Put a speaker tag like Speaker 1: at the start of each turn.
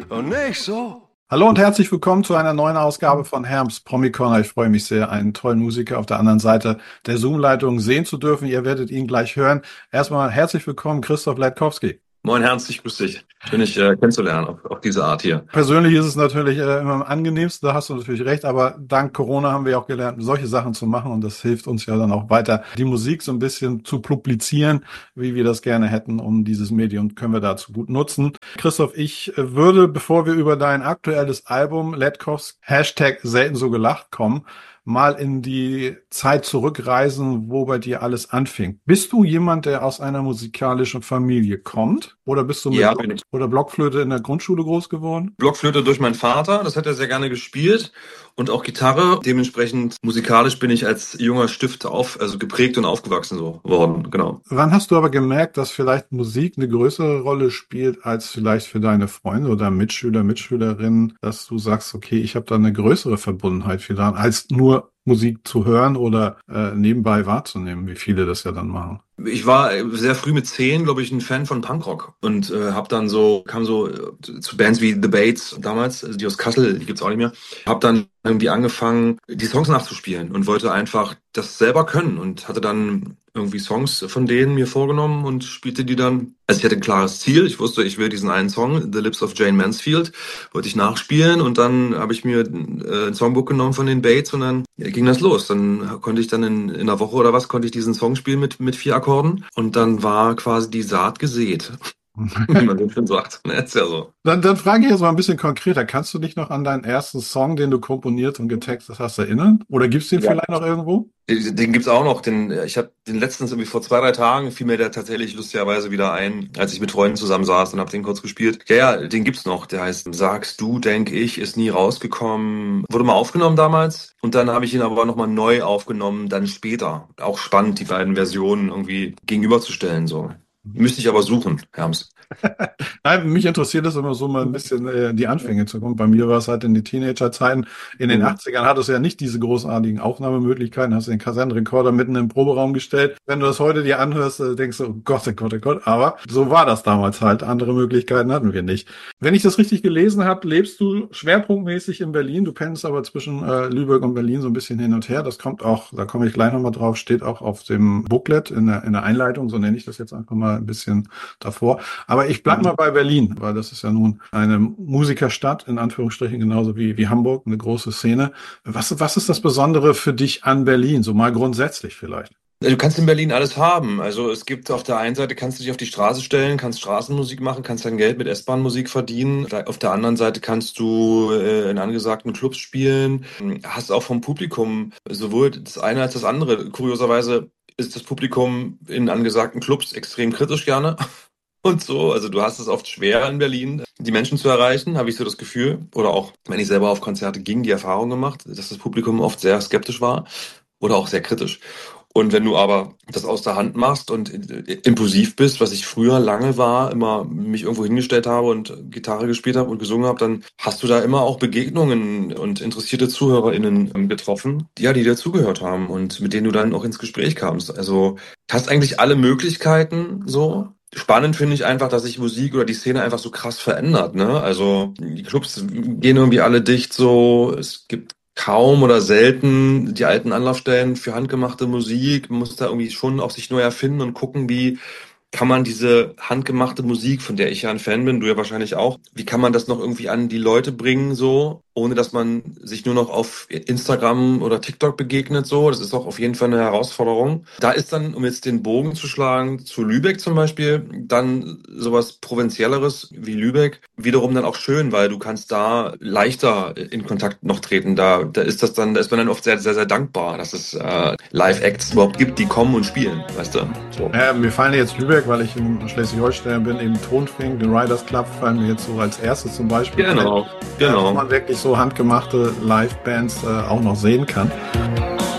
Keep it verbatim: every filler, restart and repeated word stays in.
Speaker 1: Und nicht so.
Speaker 2: Hallo und herzlich willkommen zu einer neuen Ausgabe von Herms Promi Corner. Ich freue mich sehr, einen tollen Musiker auf der anderen Seite der Zoom-Leitung sehen zu dürfen. Ihr werdet ihn gleich hören. Erstmal herzlich willkommen, Christoph Latkowski.
Speaker 3: Moin Ernst, ich grüße dich. Schön, dich äh, kennenzulernen auf, auf diese Art hier.
Speaker 2: Persönlich ist es natürlich äh, immer am angenehmsten, da hast du natürlich recht, aber dank Corona haben wir auch gelernt, solche Sachen zu machen und das hilft uns ja dann auch weiter, die Musik so ein bisschen zu publizieren, wie wir das gerne hätten, um dieses Medium können wir dazu gut nutzen. Christoph, ich äh, würde, bevor wir über dein aktuelles Album Latkowski Hashtag selten so gelacht kommen, mal in die Zeit zurückreisen, wo bei dir alles anfing. Bist du jemand, der aus einer musikalischen Familie kommt? Oder bist du mit
Speaker 3: Ja,
Speaker 2: Block-
Speaker 3: bin ich.
Speaker 2: oder Blockflöte in der Grundschule groß geworden?
Speaker 3: Blockflöte durch meinen Vater, das hat er sehr gerne gespielt und auch Gitarre. Dementsprechend musikalisch bin ich als junger Stift auf, also geprägt und aufgewachsen so worden, genau.
Speaker 2: Wann hast du aber gemerkt, dass vielleicht Musik eine größere Rolle spielt als vielleicht für deine Freunde oder Mitschüler, Mitschülerinnen, dass du sagst, okay, ich habe da eine größere Verbundenheit vielleicht als nur Musik zu hören oder äh, nebenbei wahrzunehmen, wie viele das ja dann machen?
Speaker 3: Ich war sehr früh mit zehn, glaube ich, ein Fan von Punkrock und äh, habe dann so, kam so äh, zu Bands wie The Bates damals, also die aus Kassel, die gibt's auch nicht mehr. Habe dann irgendwie angefangen, die Songs nachzuspielen und wollte einfach das selber können und hatte dann irgendwie Songs von denen mir vorgenommen und spielte die dann. Also ich hatte ein klares Ziel. Ich wusste, ich will diesen einen Song, The Lips of Jane Mansfield, wollte ich nachspielen und dann habe ich mir äh, ein Songbook genommen von den Bates und dann ja, ging das los. Dann konnte ich dann in, in einer Woche oder was, konnte ich diesen Song spielen mit, mit vier Akkorden und dann war quasi die Saat gesät. Wie man so schön sagt. Ne, ist ja so.
Speaker 2: Dann, dann frage ich jetzt mal ein bisschen konkreter. Kannst du dich noch an deinen ersten Song, den du komponiert und getextet hast, erinnern? Oder gibt's den
Speaker 3: Ja.
Speaker 2: vielleicht noch irgendwo?
Speaker 3: Den, den gibt's auch noch. Den, ich habe den letztens irgendwie vor zwei, drei Tagen fiel mir der tatsächlich lustigerweise wieder ein, als ich mit Freunden zusammen saß und habe den kurz gespielt. Ja, ja, den gibt's noch. Der heißt Sagst du, denk ich, ist nie rausgekommen. Wurde mal aufgenommen damals und dann habe ich ihn aber nochmal neu aufgenommen, dann später. Auch spannend, die beiden Versionen irgendwie gegenüberzustellen. So. Müsste ich aber suchen, Herms.
Speaker 2: Nein, mich interessiert es immer so mal ein bisschen äh, die Anfänge zu kommen. Bei mir war es halt in die Teenagerzeiten. In den
Speaker 3: Mhm.
Speaker 2: achtzigern hattest du ja nicht diese großartigen Aufnahmemöglichkeiten, hast den Kassettenrekorder mitten im Proberaum gestellt. Wenn du das heute dir anhörst, äh, denkst du, oh Gott, oh Gott, oh Gott. Aber so war das damals halt. Andere Möglichkeiten hatten wir nicht. Wenn ich das richtig gelesen habe, lebst du schwerpunktmäßig in Berlin. Du pennst aber zwischen äh, Lübeck und Berlin so ein bisschen hin und her. Das kommt auch, da komme ich gleich nochmal drauf, steht auch auf dem Booklet in der, in der Einleitung. So nenne ich das jetzt einfach mal ein bisschen davor. Aber ich bleib mal bei Berlin, weil das ist ja nun eine Musikerstadt, in Anführungsstrichen, genauso wie, wie Hamburg, eine große Szene. Was, was ist das Besondere für dich an Berlin? So mal grundsätzlich vielleicht.
Speaker 3: Du kannst in Berlin alles haben. Also es gibt auf der einen Seite, kannst du dich auf die Straße stellen, kannst Straßenmusik machen, kannst dein Geld mit S-Bahn-Musik verdienen. Auf der anderen Seite kannst du äh, in angesagten Clubs spielen. Hast auch vom Publikum sowohl das eine als das andere. Kurioserweise ist das Publikum in angesagten Clubs extrem kritisch gerne. Und so, also du hast es oft schwer in Berlin, die Menschen zu erreichen, habe ich so das Gefühl. Oder auch, wenn ich selber auf Konzerte ging, die Erfahrung gemacht, dass das Publikum oft sehr skeptisch war oder auch sehr kritisch. Und wenn du aber das aus der Hand machst und impulsiv bist, was ich früher lange war, immer mich irgendwo hingestellt habe und Gitarre gespielt habe und gesungen habe, dann hast du da immer auch Begegnungen und interessierte ZuhörerInnen getroffen, ja, die dir zugehört haben und mit denen du dann auch ins Gespräch kamst. Also hast eigentlich alle Möglichkeiten so. Spannend finde ich einfach, dass sich Musik oder die Szene einfach so krass verändert, ne? Also die Clubs gehen irgendwie alle dicht so, es gibt kaum oder selten die alten Anlaufstellen für handgemachte Musik. Man muss da irgendwie schon auch sich neu erfinden und gucken, wie kann man diese handgemachte Musik, von der ich ja ein Fan bin, du ja wahrscheinlich auch, wie kann man das noch irgendwie an die Leute bringen, so, ohne dass man sich nur noch auf Instagram oder TikTok begegnet, so. Das ist auch auf jeden Fall eine Herausforderung. Da ist dann, um jetzt den Bogen zu schlagen, zu Lübeck zum Beispiel, dann sowas Provinzielleres wie Lübeck wiederum dann auch schön, weil du kannst da leichter in Kontakt noch treten. Da, da ist das dann, da ist man dann oft sehr, sehr, sehr dankbar, dass es äh, Live-Acts überhaupt gibt, die kommen und spielen, weißt du? So.
Speaker 2: Ja, mir fallen jetzt Lübeck, weil ich in Schleswig-Holstein bin, eben Tonfing, den Riders Club fallen mir jetzt so als erstes zum Beispiel.
Speaker 3: Genau,
Speaker 2: ein,
Speaker 3: genau.
Speaker 2: Wo man wirklich so handgemachte Live-Bands äh, auch noch sehen kann.